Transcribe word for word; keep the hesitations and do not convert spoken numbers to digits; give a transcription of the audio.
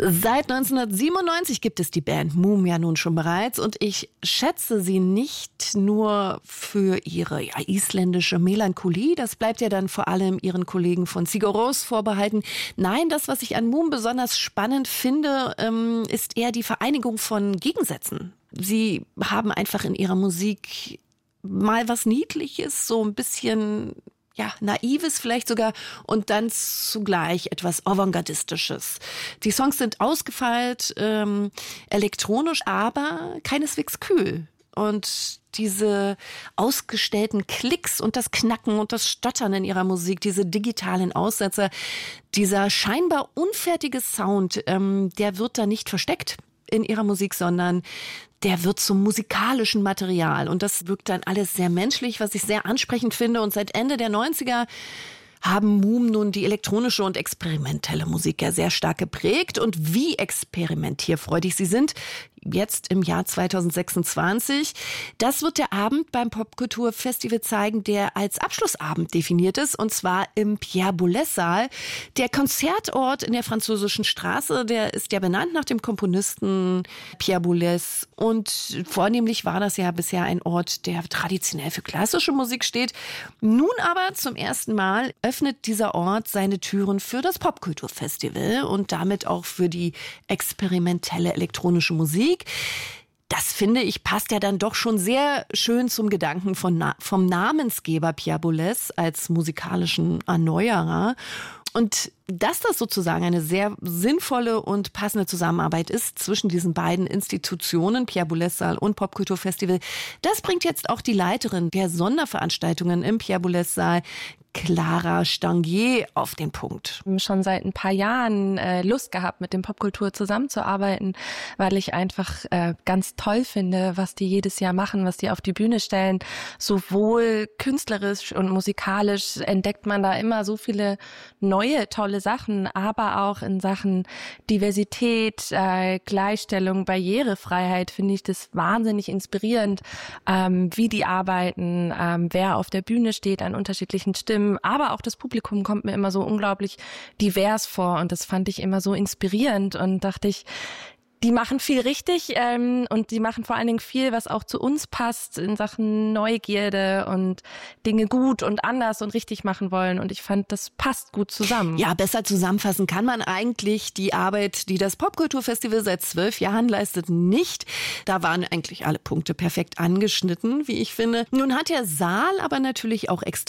Seit neunzehnhundertsiebenundneunzig gibt es die Band Muum ja nun schon bereits und ich schätze sie nicht nur für ihre ja, isländische Melancholie, das bleibt ja dann vor allem ihren Kollegen von Sigur Rós vorbehalten. Nein, das, was ich an Muum besonders spannend finde, ähm, ist eher die Vereinigung von Gegensätzen. Sie haben einfach in ihrer Musik mal was Niedliches, so ein bisschen ja, Naives vielleicht sogar und dann zugleich etwas Avantgardistisches. Die Songs sind ausgefeilt, ähm, elektronisch, aber keineswegs kühl. Und diese ausgestellten Klicks und das Knacken und das Stottern in ihrer Musik, diese digitalen Aussetzer, dieser scheinbar unfertige Sound, ähm, der wird da nicht versteckt in ihrer Musik, sondern der wird zum musikalischen Material. Und das wirkt dann alles sehr menschlich, was ich sehr ansprechend finde. Und seit Ende der neunziger haben Muum nun die elektronische und experimentelle Musik ja sehr stark geprägt. Und wie experimentierfreudig sie sind, jetzt im Jahr zweitausendsechsundzwanzig, das wird der Abend beim Popkulturfestival zeigen, der als Abschlussabend definiert ist, und zwar im Pierre Boulez-Saal. Der Konzertort in der Französischen Straße, der ist ja benannt nach dem Komponisten Pierre Boulez. Und vornehmlich war das ja bisher ein Ort, der traditionell für klassische Musik steht. Nun aber zum ersten Mal öffnet dieser Ort seine Türen für das Popkulturfestival und damit auch für die experimentelle elektronische Musik. Das, finde ich, passt ja dann doch schon sehr schön zum Gedanken von, vom Namensgeber Pierre Boulez als musikalischen Erneuerer. Und dass das sozusagen eine sehr sinnvolle und passende Zusammenarbeit ist zwischen diesen beiden Institutionen, Pierre Boulez-Saal und Popkulturfestival, das bringt jetzt auch die Leiterin der Sonderveranstaltungen im Pierre Boulez-Saal, Clara Stangier, auf den Punkt. Ich habe schon seit ein paar Jahren äh, Lust gehabt, mit dem Popkultur zusammenzuarbeiten, weil ich einfach äh, ganz toll finde, was die jedes Jahr machen, was die auf die Bühne stellen. Sowohl künstlerisch und musikalisch entdeckt man da immer so viele neue, tolle Sachen, aber auch in Sachen Diversität, äh, Gleichstellung, Barrierefreiheit finde ich das wahnsinnig inspirierend, ähm, wie die arbeiten, ähm, wer auf der Bühne steht an unterschiedlichen Stimmen. Aber auch das Publikum kommt mir immer so unglaublich divers vor und das fand ich immer so inspirierend und dachte ich, die machen viel richtig ähm, und die machen vor allen Dingen viel, was auch zu uns passt in Sachen Neugierde und Dinge gut und anders und richtig machen wollen. Und ich fand, das passt gut zusammen. Ja, besser zusammenfassen kann man eigentlich die Arbeit, die das Popkulturfestival seit zwölf Jahren leistet, nicht. Da waren eigentlich alle Punkte perfekt angeschnitten, wie ich finde. Nun hat der Saal aber natürlich auch extrem